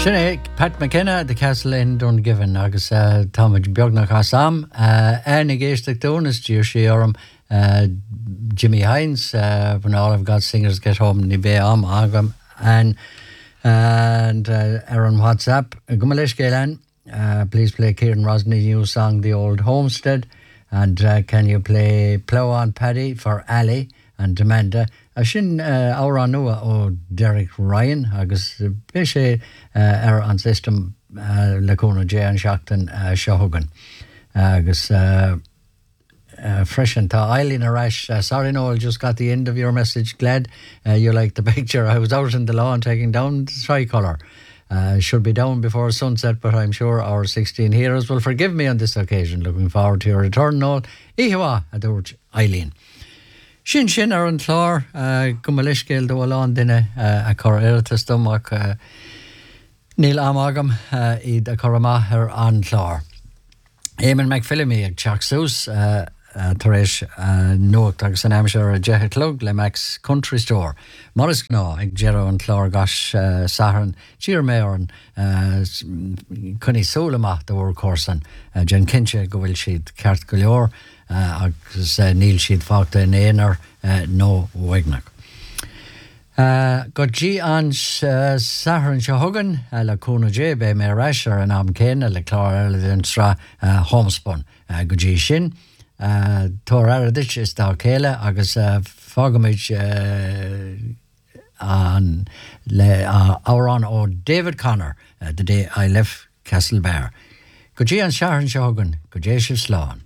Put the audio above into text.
Sinné Pat McKenna de Castle in Dungiven agus táid beagnach sam airnig éisteach dúnas dír sé orm Jimmy Hines when all of God's singers get home ní bé am agam and on WhatsApp Gumalish Galen please play Kieran Rosney's new song The Old Homestead and can you play Plough on Paddy for Ali and Amanda sin ára nua ó Derek Ryan agus bé sé an system lecúna dé an seachtain seogan agus freshen tá Eileen Arash sorry Noel just got the end of your message glad you liked the picture. I was out in the lawn taking down the tricolour. Should be down before sunset, but I'm sure our 16 heroes will forgive me on this occasion. Looking forward to your return, Noel. Ihiwa adúirt Eileen. Sin ar an chlár gumaliscéil do bhán duine a chur iiritas domach níl amagam iad a chur amach ar an chlár. Éimeann McPhillimy ag teach sús tar éis nuacht agus an aimseir a deithlug le Max Country Store. Morris gná ag dearú an chlár gas saharan tír mé an chuní súlamach do bhór córsan Jen Kinche go bhfuil siad ceart go leor agus níl siad fágta in éonar nó bhuignach. Go dí an saharan se thugan le cúna dé bé mé reis ar an am céine le chlár le den sra homespun go dí sin. Tóir aradit is dá céile agus fágamid an le árán ó David Connor the day I left Castlebar. Go dí an saharan se thugan go dé sibh sláán.